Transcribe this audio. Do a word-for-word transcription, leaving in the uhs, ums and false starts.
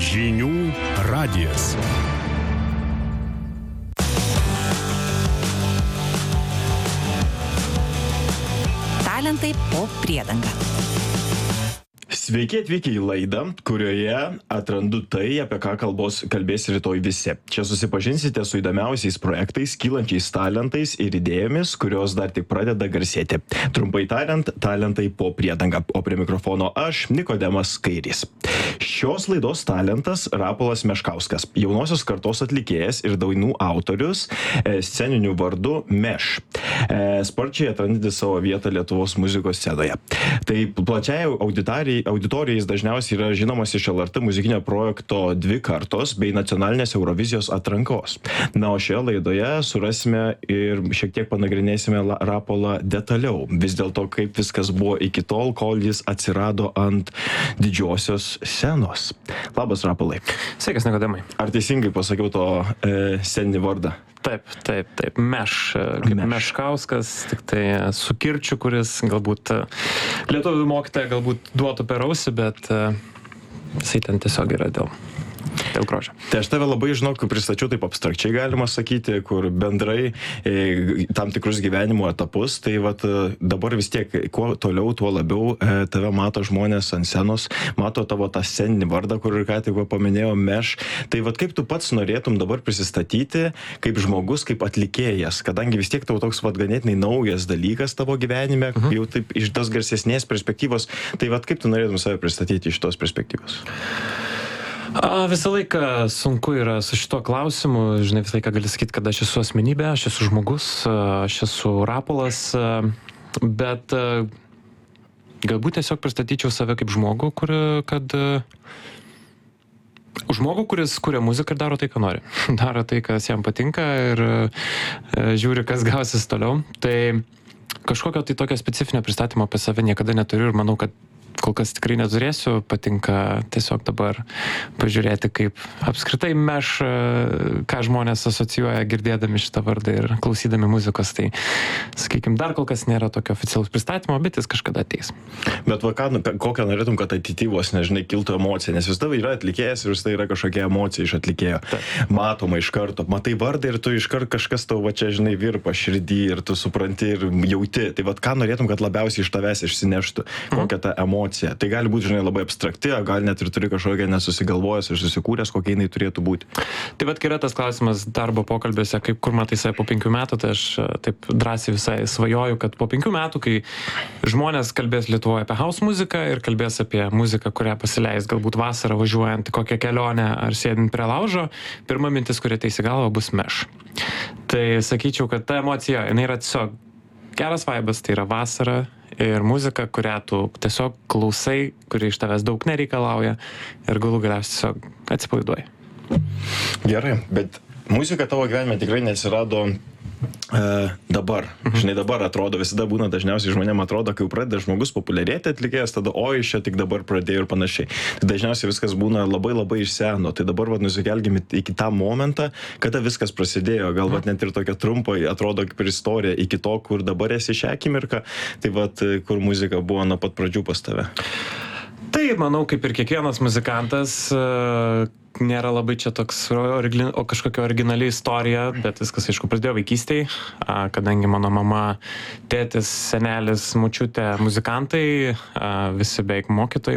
Žinių radijas. Talentai po priedanga. Sveiki atvykę į laidą, kurioje atrandu tai, apie ką kalbos kalbės rytoj visi. Čia susipažinsite su įdomiausiais projektais, kylančiais talentais ir idėjomis, kurios dar tik pradeda garsėti. Trumpai tariant, talentai po priedanga. O prie mikrofono aš, Nikodemas Kairys. Šios laidos talentas Rapolas Meškauskas, jaunosios kartos atlikėjas ir dainų autorius, sceniniu vardu Meš. Sparčiai atrandantis savo vietą Lietuvos muzikos scenoje. Tai plačiai auditorijai Auditorijai jis dažniausiai yra žinomas iš L R T muzikinio projekto Dvi kartos bei nacionalinės Eurovizijos atrankos. Na, o šioje laidoje surasime ir šiek tiek panagrinėsime Rapolą detaliau. Vis dėlto, kaip viskas buvo iki tol, kol jis atsirado ant didžiosios scenos. Labas, Rapolai. Sveikas, Nikodemai. Ar teisingai pasakiau to e, sceninį vardą? Taip, taip, taip. Meš, kaip Meš. Meškauskas, tik tai su kirčiu, kuris galbūt lietuvių mokytoja galbūt duotų per ausį, bet jisai ten tiesiog yra dėl, dėl grožio. Tai aš tave labai žinau, kaip pristačiau taip abstrakčiai galima sakyti, kur bendrai e, tam tikrus gyvenimo etapus, tai vat dabar vis tiek, kuo toliau, tuo labiau e, tave mato žmonės ant scenos, mato tavo tą sceninį vardą, kur ir ką tik paminėjau, Meš. Tai vat kaip tu pats norėtum dabar prisistatyti kaip žmogus, kaip atlikėjas, kadangi vis tiek tau toks vat ganėtinai naujas dalykas tavo gyvenime, mhm. jau taip iš tos garsesnės perspektyvos, tai vat kaip tu norėtum save pristatyti iš tos perspektyvos? A, visą laiką sunku yra su šito klausimu, žinai, visą laiką gali sakyti, kad aš esu asmenybė, aš esu žmogus, aš esu Rapolas, bet galbūt tiesiog pristatyčiau save kaip žmogų, kur, kad žmogų, kuris kuria muziką ir daro tai, ką nori. Daro tai, kas jam patinka ir žiūri, kas gausis toliau. Tai kažkokio tai tokio specifinio pristatymo apie save niekada neturiu ir manau, kad kol kas tikrai neturėsiu, patinka tiesiog dabar pažiūrėti, kaip apskritai Meš, ką žmonės asocijuoja girdėdami šitą vardą ir klausydami muzikos. Tai, sakykime, dar kol kas nėra tokio oficialaus pristatymo, bet jis kažkada ateis. Bet va, ką, kokią norėtum, kad ateityvos, nežinai, kiltų emocija, nes vis tavai yra atlikėjas ir vis tai yra kažkokia emocija iš atlikėjo. Taip. Matoma iš karto, matai vardą ir tu iš karto kažkas tau va čia, žinai, virpa širdį ir tu supranti ir jauti. Tai va, ką norėtum, kad labiausiai iš tavęs išsineštų, kokią tą emociją. Tai gali būti, žinai, labai abstrakti, o gal net ir turi kažkokią nesusigalvojęs ir susikūręs, kokia jinai turėtų būti. Tai vat, kai yra tas klausimas darbo pokalbėse, kaip kur matai save po penkių metų, tai aš taip drąsiai visai svajoju, kad po penkių metų, kai žmonės kalbės Lietuvoje apie house muziką ir kalbės apie muziką, kurią pasileis galbūt vasarą važiuojant į kokią kelionę ar sėdint prie laužo, pirma mintis, kuri ateis į galvą, bus Meš. Tai sakyčiau, kad ta emocija, jinai yra tiesiog geras vaibas, tai yra vasara ir muzika, kurią tu tiesiog klausai, kuri iš tavęs daug nereikalauja ir galų galiausiai tiesiog atsipalaiduoji. Gerai, bet muzika tavo gyvenime tikrai nesirado e, dabar. Mhm. Žinai, dabar atrodo, visada būna dažniausiai žmonėm atrodo, kai jau pradeda žmogus populiarėti atlikėjas, tada oi, iš čia tik dabar pradėjo ir panašiai. Tai dažniausiai viskas būna labai labai iš seno. Tai dabar vat nusikelgime iki tą momentą, kada viskas prasidėjo. Gal vat net ir tokia trumpai atrodo kaip ir istorija iki to, kur dabar esi šią akimirką, tai vat kur muzika buvo nuo pat pradžių pas tave. Tai manau, kaip ir kiekvienas muzikantas, nėra labai čia toks o kažkokia originali istorija, bet viskas, aišku, prasidėjo vaikystėj, kadangi mano mama, tėtis, senelis, močiutė muzikantai, visi beveik mokytojai